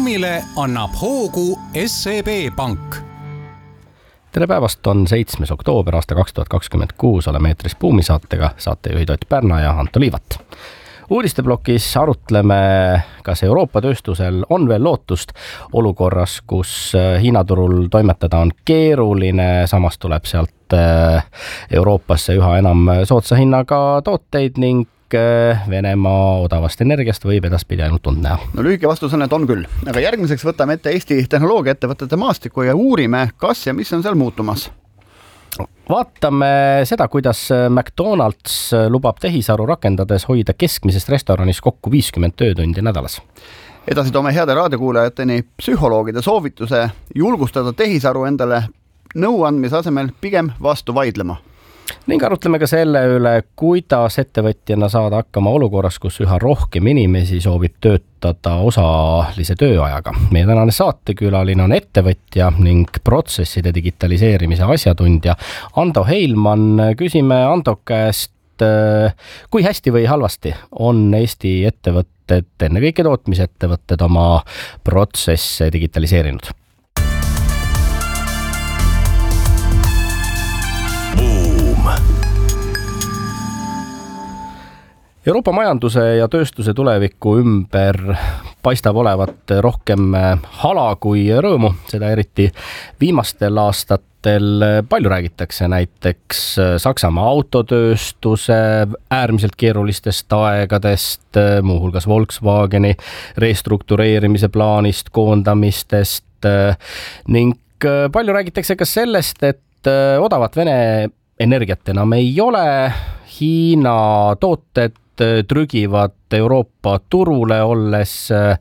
programmile annab hoogu SEB Pank. Tere päevast, on 7. oktoober aasta 2026, oleme eetris Buumisaatega, saatejuhid Ott Pärna ja Anto Liivat. Uudisteblokis arutleme, kas Euroopa tööstusel on veel lootust olukorras, kus Hiinaturul toimetada on keeruline, samas tuleb sealt Euroopasse üha enam soodsa hinnaga tooteid ning Venemaa odavast energiast võib edaspidi ainult tund näha. No lühike vastus on, et on küll. Aga järgmiseks võtame ette Eesti tehnoloogiaettevõtete maastiku ja uurime, kas ja mis on seal muutumas. Vaatame seda, kuidas McDonald's lubab tehisaru rakendades hoida keskmisest restoranis kokku 50 töötundi nädalas. Edasi toome heade raadiokuulajateni psühholoogide soovituse julgustada tehisaru endale nõuandmise asemel pigem vastu vaidlema. Ning arutleme ka selle üle, kuidas ettevõtjana saada hakkama olukorras, kus üha rohkem inimesi soovib töötada osalise tööajaga. Meie tänane saatekülaline on ettevõtja ning protsesside digitaliseerimise asjatundja Ando Heilmann. Küsime Ando käest, kui hästi või halvasti on Eesti ettevõtted, ennekõike tootmisettevõtted, oma protsesse digitaliseerinud? Euroopa majanduse ja tööstuse tuleviku ümber paistab olevat rohkem hala kui rõõmu, seda eriti viimastel aastatel. Palju räägitakse näiteks Saksamaa autotööstuse äärmiselt keerulistest aegadest, muuhulgas Volkswageni restruktureerimise plaanist, koondamistest ning palju räägitakse ka sellest, et odavat Vene energiat enam ei ole, Hiina tooted trügivad Euroopa turule, olles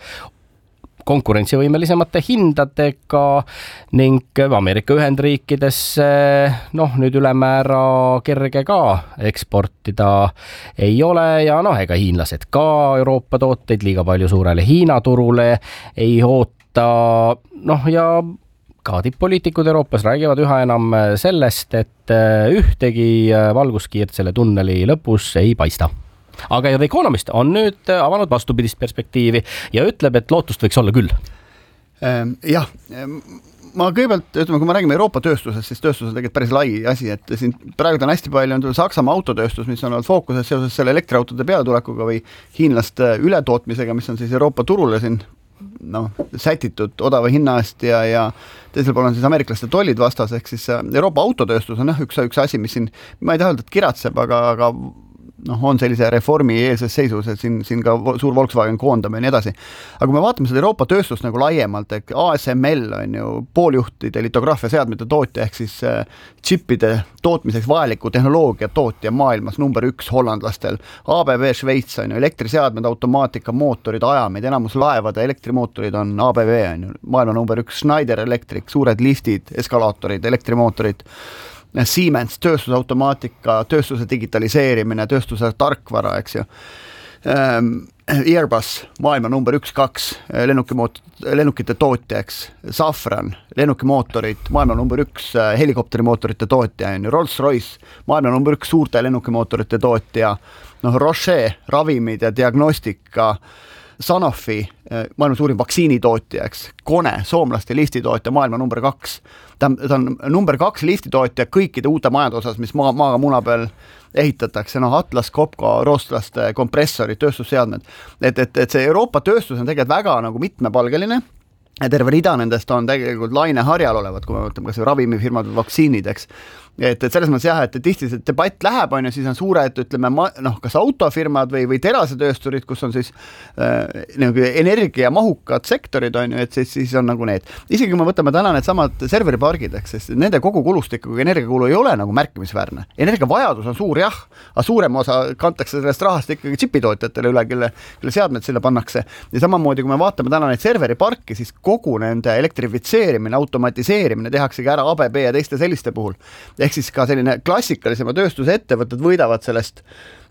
konkurentsivõimelisemate hindadega ning Ameerika Ühendriikidesse nüüd ülemäära kerge ka eksportida ei ole ja ega hiinlased ka Euroopa tooteid liiga palju suurele Hiina turule ei oota. Ja ka tipp-poliitikud Euroopas räägivad üha enam sellest, et ühtegi valguskiirt selle tunneli lõpus ei paista. Aga The Economist on nüüd avanud vastupidist perspektiivi ja ütleb, et lootust võiks olla küll. Jah, ma kõigepealt ütleme, kui me räägime Euroopa tööstusest, siis tööstus on tegelikult päris lai asi, et siin praegu on hästi palju on Saksamaa autotööstus, mis on olnud fookuses seoses selle elektriautode pealetulekuga või hiinlaste ületootmisega, mis on siis Euroopa turule siin sätitud odava hinna eest ja teisel pool on siis ameeriklaste tollid vastas, ehk siis Euroopa autotööstus on üks asi, mis siin, ma ei taha öelda, et kiratseb, aga on sellise reformi eelses seisus, et siin ka suur Volkswagen koondame ja nii edasi. Aga kui me vaatame seda Euroopa tööstust nagu laiemalt, et ASML on ju pooljuhtide litograafia seadmete tootja, ehk siis chippide tootmiseks vajaliku tehnoloogia tootja maailmas number 1 hollandlastel. ABB Šveits on ju elektriseadmed, automaatika, mootorid, ajamid, enamus laevade elektrimootorid on ABB on ju maailma number 1, Schneider Electric, suured liftid, eskalaatorid, elektrimootorid, Siemens, tööstusautomaatika, tööstuse digitaliseerimine, tööstuse tarkvara, eks ju. Airbus, maailma number 1-2 lennukite tootja, eks. Safran, lennukimootorid, maailma number 1 helikopterimootorite tootja, Rolls-Royce, maailma number 1 suurte lennukimootorite tootja, Roche, ravimid ja diagnostika, Sanofi, maailma suurim vaktsiinitootja, eks. Kone, soomlaste liftitootja, maailma number 2. Ta on number 2 liftitootja kõikide uute majade osas, mis maaga muna peal ehitatakse, Atlas, Copco, roostlaste kompressorid, tööstusseadmed. Et see Euroopa tööstus on tegelikult väga nagu mitmepalgeline. Ja terve rida nendest on tegelikult laine harjal olevad, kui me võtame kas ravimifirmad või vaktsiinid, eks. Et selles mõttes jah, et tihti see debatt läheb, on ju, siis on suured, ütleme, kas autofirmad või terasetöösturid, kus on siis energiamahukad sektorid, on ju, et siis on nagu need. Isegi kui me võtame täna need samad serveripargid, sest nende kogu kulustikku energiakulu ei ole nagu märkimisväärne. Energiavajadus on suur, jah, aga suurem osa kantakse sellest rahast ikkagi chipitootjatele üle, kelle seadmed sille pannakse. Ja samamoodi, kui me vaatame täna neid serveriparki, siis kogu nende elektrifitseerimine, automatiseerimine tehaksegi ära ABB ja teiste selliste puhul. Ehk siis ka selline klassikalisema tööstuse ettevõtted võidavad sellest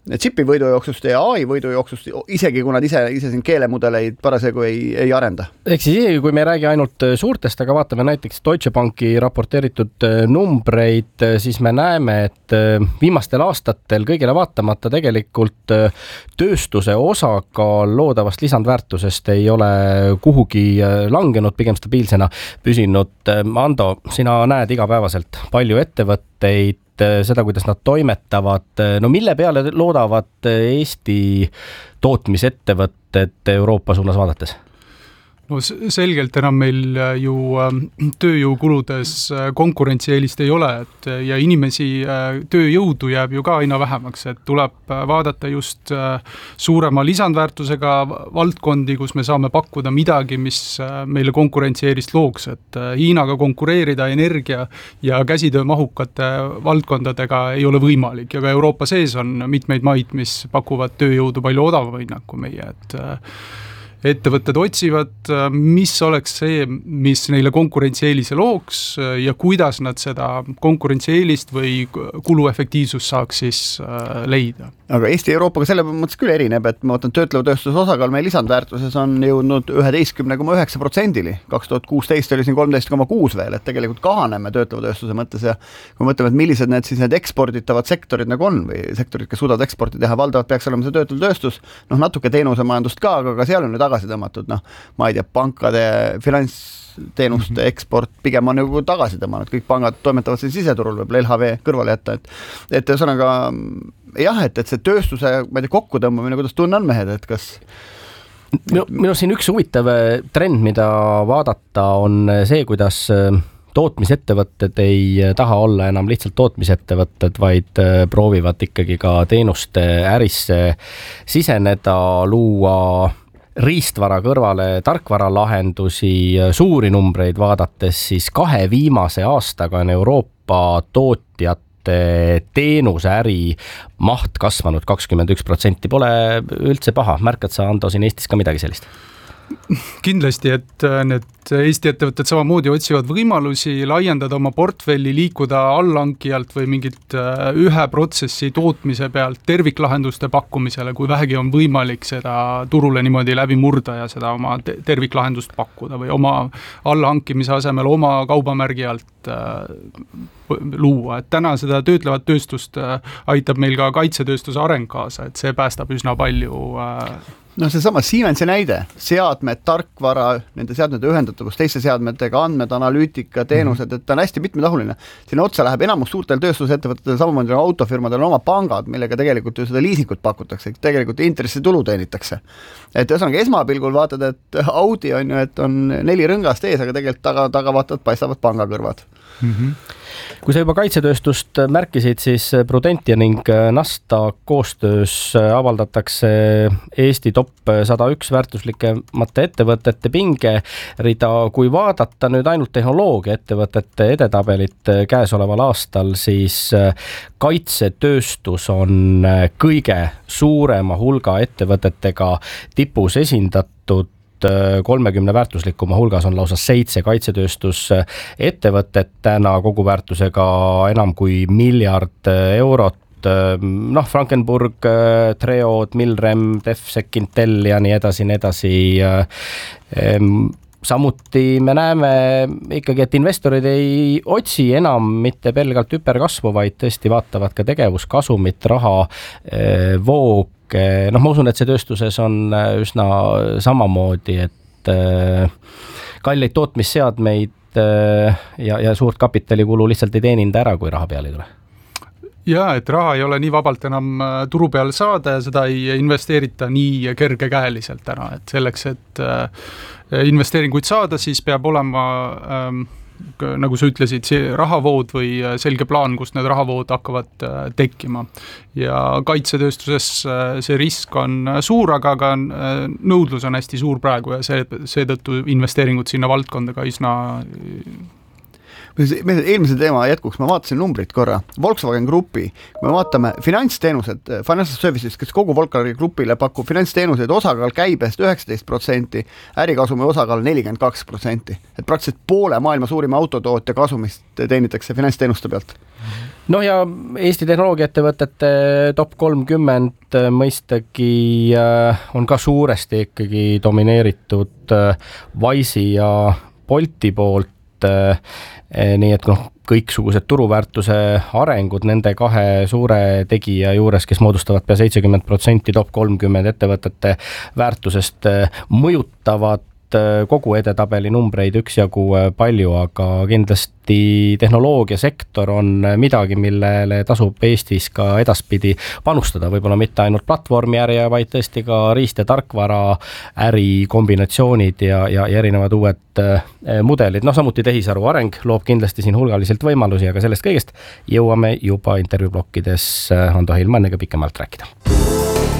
chipi võidujooksust ja AI võidujooksust, isegi kui nad ise siin keelemudeleid parasjagu ei arenda. Ehk siis isegi kui me ei räägi ainult suurtest, aga vaatame näiteks Deutsche Banki raporteeritud numbreid, siis me näeme, et viimastel aastatel kõigile vaatamata tegelikult tööstuse osakaal loodavast lisandväärtusest ei ole kuhugi langenud, pigem stabiilsena püsinud. Ando, sina näed igapäevaselt palju ettevõtteid, seda, kuidas nad toimetavad, no mille peale loodavad Eesti tootmisettevõtted Euroopa suunas vaadates? No selgelt enam meil ju tööjõukuludes konkurentsieelist ei ole, ja inimesi tööjõudu jääb ju ka aina vähemaks, et tuleb vaadata just suurema lisandväärtusega valdkondi, kus me saame pakkuda midagi, mis meile konkurentsieelist looks, et Hiinaga konkureerida energia ja käsitöömahukate valdkondadega ei ole võimalik ja ka Euroopa sees on mitmeid maid, mis pakuvad tööjõudu palju odavama hinnaku meie, et ettevõtted otsivad, mis oleks see, mis neile konkurentsieelise looks ja kuidas nad seda konkurentsieelist või kuluefektiivsust saaks siis leida. Aga Eesti ja Euroopaga selle mõttes küll erineb, et ma vaatan töötleva tööstuse osakaal meie lisandväärtuses on jõudnud 11,9%-li. 2016 oli siin 13,6 veel, et tegelikult kahaneme töötleva tööstuse mõttes ja kui mõtleme, et millised need eksporditavad sektorid nagu on või sektorid, kes suudavad eksporti teha, valdavalt peaks olema see töötlev tööstus, natuke teenusemajandust ka, aga seal on nüüd tagasi tõmmatud, ma ei tea, pankade finantsteenuste eksport pigem on nagu tagasi tõmmanud, kõik pangad toimetavad siin siseturul, võib LHV kõrvale jätta, et ühesõnaga jah, et see tööstuse, ma ei tea, kokkutõmbamine, kuidas tunne on mehed, et kas minu siin üks huvitav trend, mida vaadata, on see, kuidas tootmisettevõtted ei taha olla enam lihtsalt tootmisettevõtted, vaid proovivad ikkagi ka teenuste ärisse siseneda, luua riistvara kõrvale tarkvaralahendusi, suuri numbreid vaadates, siis 2 viimase aastaga on Euroopa tootjate teenuseäri maht kasvanud 21%. Pole üldse paha. Märkad sa, Ando, siin Eestis ka midagi sellist? Kindlasti, et need Eesti ettevõtted samamoodi otsivad võimalusi laiendada oma portfelli, liikuda allhankijalt või mingit ühe protsessi tootmise pealt terviklahenduste pakkumisele, kui vähegi on võimalik seda turule niimoodi läbi murda ja seda oma terviklahendust pakkuda või oma allhankimise asemel oma kaubamärgi alt luua. Et täna seda töötlevat tööstust aitab meil ka kaitsetööstuse areng kaasa, et see päästab üsna palju seesama Siemensi näide, seadmed, tarkvara, nende seadmete ühendatavus teiste seadmetega, andmed, analüütika, teenused, et ta on hästi mitmetahuline. Sinna otsa läheb enamus suurtel tööstusettevõtetel, samamoodi autofirmadel on oma pangad, millega tegelikult ju seda liisikut pakutakse, tegelikult intressitulu teenitakse. Et ühesõnaga esmapilgul vaatad, et Audi on ju, et on 4 rõngast ees, aga tegelikult taga vaatad, paistavad pangakõrvad. Kui sa juba kaitsetööstust märkisid, siis Prudentia ning Nasdaq koostöös avaldatakse Eesti top 101 väärtuslikemate ettevõtete pingerida. Kui vaadata nüüd ainult tehnoloogia ettevõtete edetabelit käesoleval aastal, siis kaitsetööstus on kõige suurema hulga ettevõtetega tipus esindatud. 30 väärtuslikuma hulgas on lausa 7 kaitsetööstusettevõtet täna koguväärtusega enam kui 1 miljard eurot. Frankenburg, Treod, Milrem, Defsec, Intel ja nii edasi. Samuti me näeme ikkagi, et investorid ei otsi enam mitte pelgalt hüperkasvu, vaid tõesti vaatavad ka tegevuskasumit, raha voog. Ma usun, et see tööstuses on üsna samamoodi, et kalleid tootmisseadmeid ja suurt kapitalikulu lihtsalt ei teeninda ära, kui raha peale ei tule. Ja, et raha ei ole nii vabalt enam turu peal saada ja seda ei investeerita nii kergekäeliselt täna, et selleks, et investeeringuid saada, siis peab olema nagu sa ütlesid, see rahavood või selge plaan, kus need rahavood hakkavad tekkima. Ja kaitsetööstuses see risk on suur, aga nõudlus on hästi suur praegu ja seetõttu investeeringud sinna valdkonda ka üsna eelmise teema jätkuks ma vaatasin numbrit korra, Volkswagen Grupi, kui me vaatame finantsteenused, Financial Services, kes kogu Volkswagen Grupile pakub finantsteenused, osakaal käibest 19%, ärikasumi osakaal 42%, et praktiliselt poole maailma suurima autotootja kasumist teenitakse finantsteenuste pealt. No ja Eesti tehnoloogiaettevõtete top 30 mõistagi on ka suuresti ikkagi domineeritud Wise'i ja Bolti poolt, nii et kõiksugused turuväärtuse arengud nende kahe suure tegija juures, kes moodustavad pea 70% top 30 ettevõtete väärtusest, mõjutavad kogu edetabeli numbreid üksjagu palju, aga kindlasti tehnoloogiasektor on midagi, millele tasub Eestis ka edaspidi panustada, võib-olla mitte ainult platvormi äri, vaid tõesti ka riist- ja tarkvara äri kombinatsioonid ja erinevad uued mudelid. Samuti tehisaru areng loob kindlasti siin hulgaliselt võimalusi, aga sellest kõigest jõuame juba intervjuublokkides Ando Heilmanniga pikemalt rääkida.